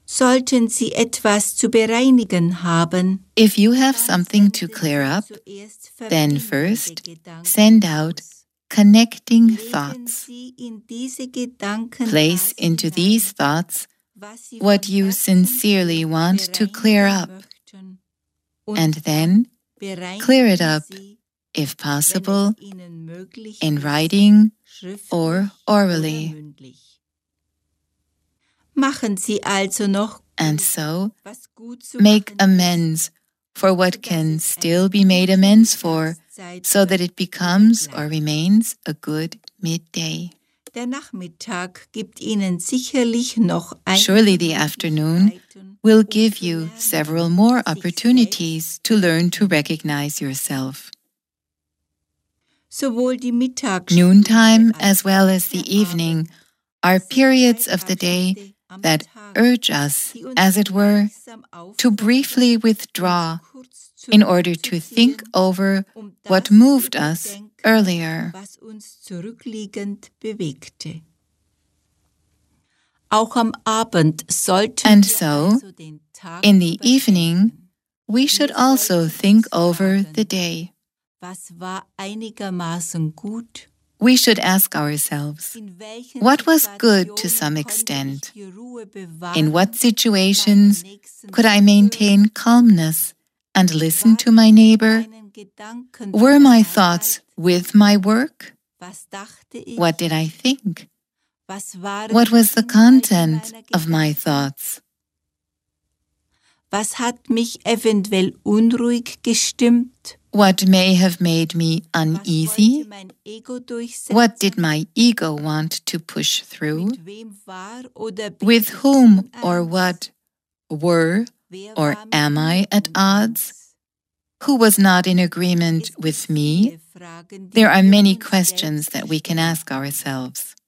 Sollten Sie etwas zu bereinigen haben, If you have something to clear up, then first send out connecting thoughts. Place into these thoughts what you sincerely want to clear up, and then clear it up, if possible, in writing or orally. Machen Sie also noch And so, make amends for what can still be made amends for, so that it becomes or remains a good midday. Der Nachmittag gibt Ihnen sicherlich noch Surely the afternoon will give you several more opportunities to learn to recognize yourself. Sowohl die Noontime as well as the evening are periods of the day that urge us, as it were, to briefly withdraw in order to think over what moved us earlier. was uns zurückliegend bewegte. Auch am Abend sollten And wir so, also den Tag in the überdenken. evening, we should also think over the day. Was war einigermaßen gut? We should ask ourselves, In welchen what was good to some Situationen extent? konnte ich die Ruhe bewahren? In what Bei situations meinem Nächsten could I zuhören? maintain calmness and listen to my War ich neighbor? mit meinen Gedanken Were bei my der thoughts Arbeit? with my work? Was dachte ich? What did I think? Was waren What die was the Inhalte content meiner of my Gedanken? thoughts? Was hat mich eventuell unruhig gestimmt? What may have made me Was uneasy? wollte mein Ego durchsetzen? What did my ego want to push through? Mit wem war oder bin With ich whom or uneins? what were Wer or war mit am I mir at odds? uneins? Who was not in agreement Es gibt with me? viele Fragen, die There are wir many uns questions selbst that we can stellen. ask ourselves.